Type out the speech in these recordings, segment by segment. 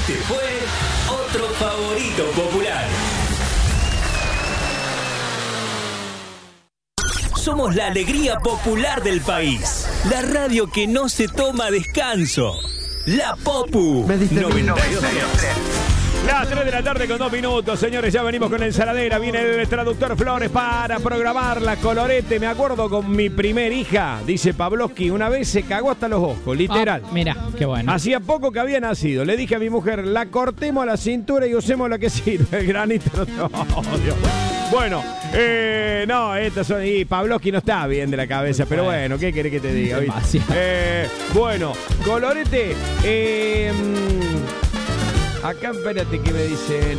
Este fue otro favorito popular. Somos la alegría popular del país. La radio que no se toma descanso. La Popu 92.3. Las 3 de la tarde con 2 minutos, señores, ya venimos con la ensaladera. Viene el traductor Flores para programar la Colorete. Me acuerdo con mi primer hija, dice Pavlovsky, una vez se cagó hasta los ojos, literal. Mira, qué bueno. Hacía poco que había nacido. Le dije a mi mujer, la cortemos a la cintura y usemos la que sirve, el granito. Oh, Dios. Bueno, no, estos son. Y Pavlovsky no está bien de la cabeza, pero bueno, ¿qué querés que te diga? Bueno, Colorete, acá, espérate, que me dicen.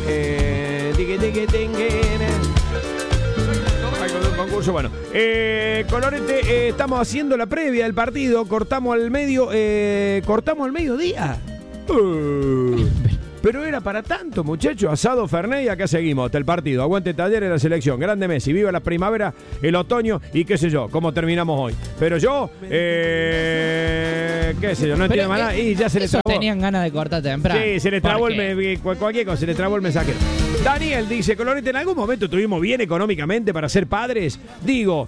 Concurso, bueno. Colorete, estamos haciendo la previa del partido. Cortamos al mediodía. Pero era para tanto, muchachos. Asado Fernet y acá seguimos hasta el partido. Aguante Talleres de la selección. Grande Messi. Viva la primavera, el otoño y qué sé yo. Cómo terminamos hoy. Pero yo, qué sé yo, no entiendo más nada. Y ya se les trabó. Tenían ganas de cortar temprano. Sí, se les trabó cualquier cosa. Se les trabó el mensajero. Daniel dice, Colorete, ¿en algún momento estuvimos bien económicamente para ser padres? Digo,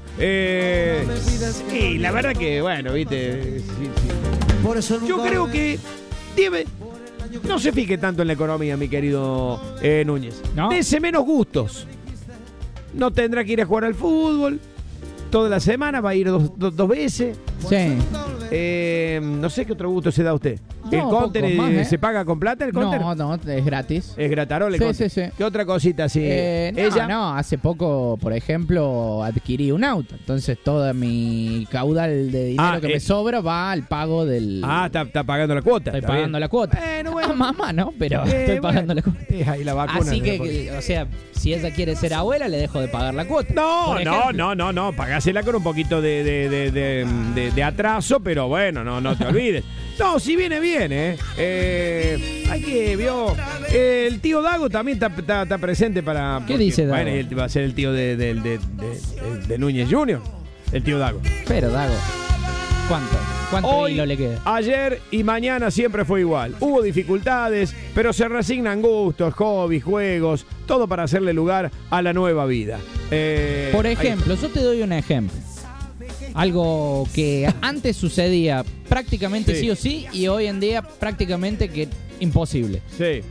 y la verdad que, bueno, viste. Sí. Yo creo que no se fije tanto en la economía, mi querido Núñez. ¿No? Dese menos gustos. No tendrá que ir a jugar al fútbol toda la semana, va a ir dos veces. Sí. No sé qué otro gusto se da a usted. No, ¿El counter más, se paga con plata? ¿El counter? No, es gratis. Es gratarol el counter. Sí. ¿Qué otra cosita así? No, hace poco, por ejemplo, adquirí un auto. Entonces toda mi caudal de dinero que me sobra va al pago del... Está pagando la cuota. Estoy pagando la cuota. Bueno. Mamá, ¿no? Pero estoy pagando la cuota. Ahí la vacuna. Así que, o sea, si ella quiere ser abuela, le dejo de pagar la cuota. No. Pagásela con un poquito de atraso, pero bueno, no te olvides. No, si viene bien, hay que, el tío Dago también está presente para... ¿Qué dice Dago? Bueno, él va a ser el tío de Núñez Jr., el tío Dago. Pero Dago, ¿cuánto Hoy, hilo le queda? Ayer y mañana siempre fue igual. Hubo dificultades, pero se resignan gustos, hobbies, juegos, todo para hacerle lugar a la nueva vida. Por ejemplo, yo te doy un ejemplo. Algo que antes sucedía prácticamente sí o sí y hoy en día prácticamente que imposible. Sí.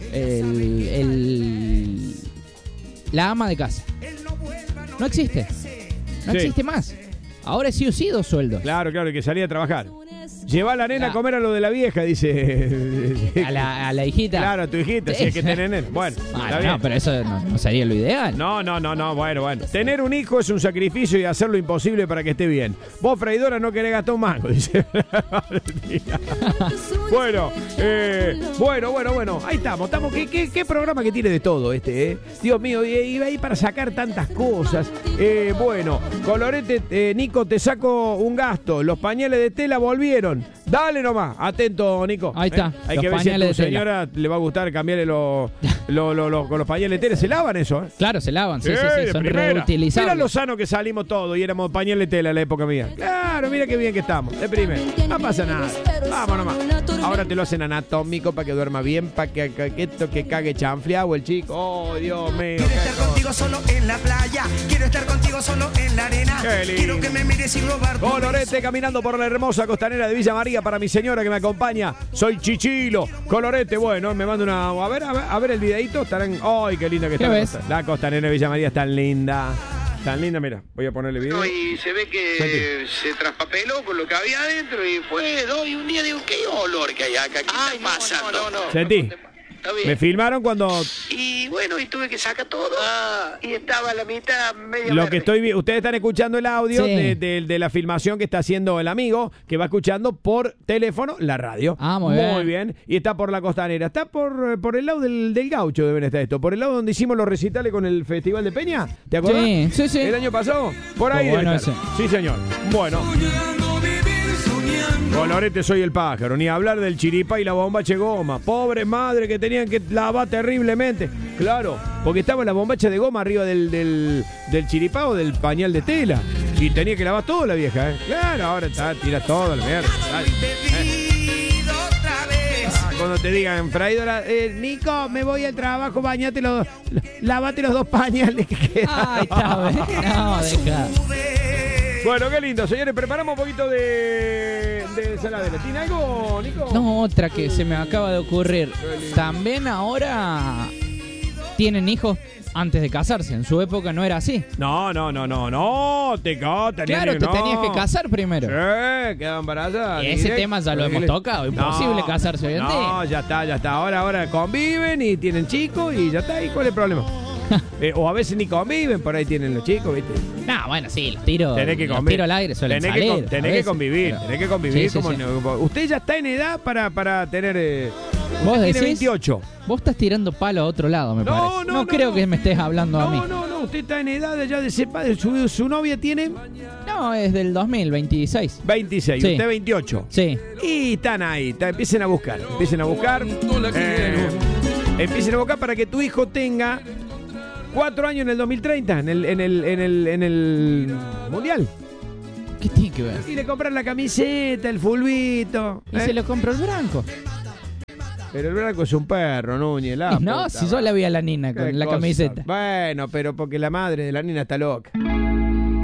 La ama de casa. No existe. No existe más. Ahora sí o sí 2 sueldos. Claro, y que salía a trabajar. Lleva a la nena a comer a lo de la vieja, dice. A la hijita. Claro, a tu hijita, si es que tenés nena. Bueno, está bien. No, pero eso no sería lo ideal. No, bueno. Tener un hijo es un sacrificio y hacer lo imposible para que esté bien. Vos, freidora, no querés gastar un mango, dice. Bueno, ahí estamos. ¿Qué programa que tiene de todo Dios mío, y ahí para sacar tantas cosas. Bueno, Colorete, Nico, te saco un gasto. Los pañales de tela volvieron. Dale nomás, atento, Nico. Ahí está. Hay que ver si a tu señora le va a gustar cambiarle con los pañales de tela. ¿Se lavan eso? Claro, se lavan, sí, son primera. reutilizables. Mira lo sano que salimos todos y éramos pañales de tela en la época mía. Claro, mira qué bien que estamos. De primera. No pasa nada. Vamos nomás. Ahora te lo hacen anatómico para que duerma bien, para que cague chanfleado el chico. Oh, Dios mío. Quiero estar contigo solo en la playa. Quiero estar contigo solo en la arena. Quiero que me mires sin robar. Colorete caminando por la hermosa costanera de Villa María para mi señora que me acompaña. Soy Chichilo. Colorete, bueno, me manda una... A ver el videito. Estarán... ¡Ay, qué linda que está! La costanera de Villa María es tan linda. Tan linda, mira. Voy a ponerle video. Y se ve que se traspapeló con lo que había adentro y fue y un día digo, ¿qué olor que hay acá? ¿Qué está pasando? No. Sentí. Me filmaron cuando... Y bueno, y tuve que sacar todo. Y estaba la mitad medio lo verde. que estoy viendo, ustedes están escuchando el audio de la filmación que está haciendo el amigo, que va escuchando por teléfono la radio. Muy bien. Y está por la costanera. Está por el lado del Gaucho, deben estar esto. Por el lado donde hicimos los recitales con el Festival de Peña. ¿Te acordás? Sí. El año pasado. Por ahí debe estar. Sí, señor. Bueno. Colorete, soy el pájaro. Ni hablar del chiripá y la bombacha de goma. Pobre madre que tenían que lavar terriblemente. Claro, porque estaba la bombacha de goma arriba del chiripá o del pañal de tela. Y tenía que lavar todo la vieja, Claro, ahora tira todo la mierda. cuando te digan, freidora, Nico, me voy al trabajo, bañate lávate los 2 pañales que quedan. Ay, está bien. No, deja. Bueno, qué lindo, señores. Preparamos un poquito de saladera. ¿Tiene algo, Nico? No, otra que se me acaba de ocurrir. También ahora tienen hijos antes de casarse. En su época no era así. No. Te Claro, te tenías que casar primero. Sí, quedaban embarazadas. Ese tema ya lo hemos tocado. Imposible casarse hoy en día. No, ya está. Ahora conviven y tienen chicos y ya está. ¿Y cuál es el problema? O a veces ni conviven, por ahí tienen los chicos, ¿viste? No, bueno, sí, los tiros al aire suelen salir. Tenés que convivir. Sí, como sí. Usted ya está en edad para tener... ¿Vos tiene decís? 28. Vos estás tirando palo a otro lado, me parece. No creo que me estés hablando a mí. No, usted está en edad ya de ser padre. Su novia tiene... No, es del 2026. 26, Sí. usted 28. Sí. Y están ahí, empiecen a buscar. Empiecen a buscar para que tu hijo tenga 4 años en el 2030, en el Mundial. ¿Qué tiene que ver? Y le compran la camiseta, el fulbito. Y se lo compró el Branco. Pero el Branco es un perro, Núñez. No, si yo la vi a la nina con la camiseta. Bueno, pero porque la madre de la nina está loca.